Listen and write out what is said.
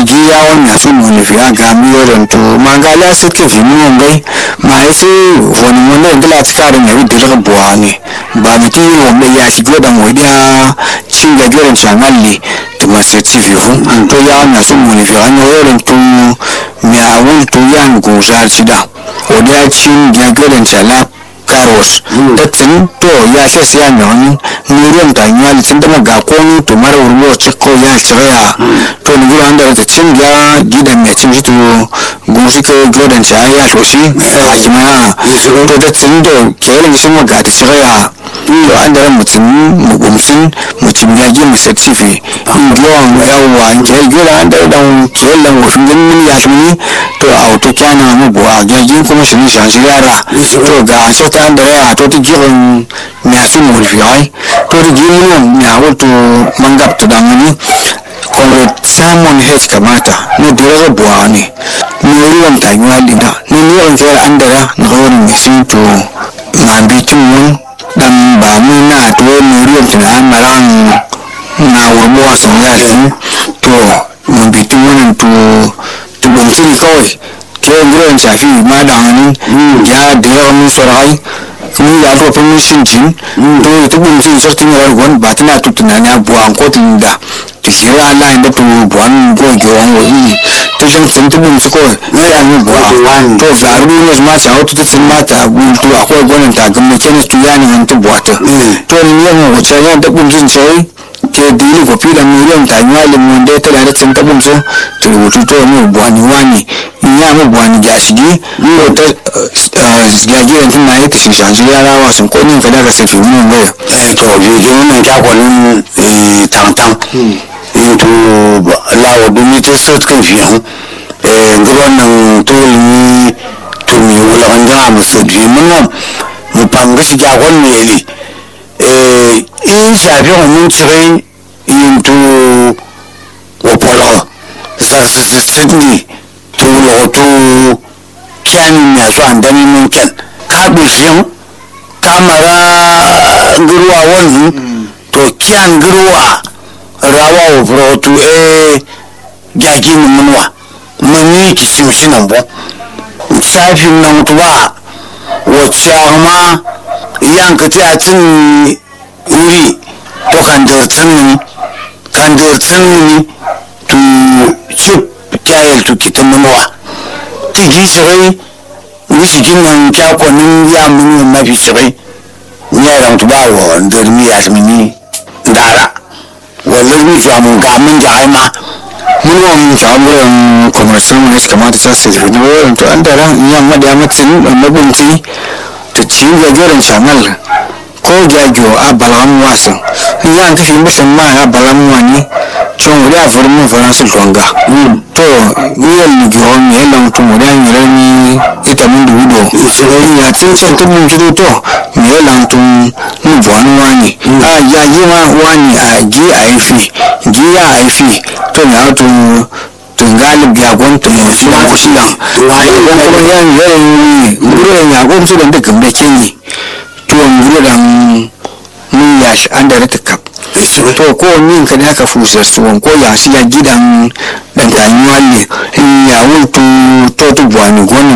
giya wannan su mu ne fiya ga mi yoron to magala su ke fi mu ngai ma isi wani mun da la tsare ne da daga buwa ne ba mutum wanda ya shigo da mu da cin ga yoron chamalli to masu tv to ya wannan su mu ne fiya ne yoron to mi awun to yan go zar sida o da cin ga yoron chala karos da tun to ya sai siya ne wani miliyan ta yi tun da maga konu to mara wurwo cikko ya tsaya to ni gura da ta cin ga gidan mai cin to gunshi ka godan ta ya to shi a jima to da tun da kelan shi maga ta tsaya to an da mutum mugumshin mutum ya ji masa tifi miliyan yawa ke gura an da dan kelan wufin ganin ya tuni to a to kana mu buwa ga ji kuma shi shi yara to ga sai ta da ya to ta jiran merci mon vieux to da jiran ya wato mangap to dan ni kuma samun hes kamata ne da buwa ne ne ruwan ta yi wali da ne yawan sai an da na horin shi to ma bitin mun dan ba mu na to ne ruwan ta maran na wurmuwa sun ya to mu bitin mun to ban shi kawai ke ruwan shafi ma da hannun ya da yawan sarai kuma ya zo fa shin jin to ita bin jin sarkin yaran gwan ba tana tunani abuwan kotun da ta shi Allah inda to buwan goge wan wani to jin sun tubin su ko ya mu buwa to faru ne ma sa auto ta sun mata abu to akwai gwanin ta gamma ce ne tuyani an to buwata to ne mu wace ya da bin jin sai ke dili ko filan miliyan ta nyali mun da ta da cin tabun so to rubutu to mu buwani wani ya mu buwani gashigi ko ta gajiran tun na yake shi shanji yara wasu ko ne kada ka safi mun ga to je wannan ta kwanin tantan into lawo dumi ta sot kan fi hu wannan to ni to mi wala wanda mu so je mun mu panga shi ga wannan ne in shafi mun tsire into wapolo sasasasini to loto kyanin ya so an dami mun kyan kaɓe shi kamara girwa wani to kyan girwa rawa wa furotu gyagi munwa mani ki simshi nan bo shafin nan tuba wacce ma yanka ta cin wuri to kandirtsin ni to chip kyayel to kitin munwa tigi shirai wishigin nan kyakonin ya mini mafi shirai ya ran tuba wa ndirmi ya mini dara wallan mi fa mun ga mun ja ma mun wa mun fa mun commercial mun shi kamata ta sai ne wannan to an da ran yan madiya matsin mabunci ta ci ga garin shamal ko jajo a balan wasan yan kafi musamman a balan wani chon ya furmu faransa tonga to wiyan ni jo mi yalla mutum da ni rani ita mun dudo ya cin san tun mun jido to mi yalla mutum mu buwan wani a ya ji ma wani a ji a ji ya aifi to na to galib ya gonta mu shi ma shi dan wani kuma yan yayin gurin ya gonta da dukkan da kenyi to gurin mun ya shi an da ta kap to ko min ka da ka fusa suwan ko ya shi ya gidan dan tanyuwa ne ya wutu to buwani goni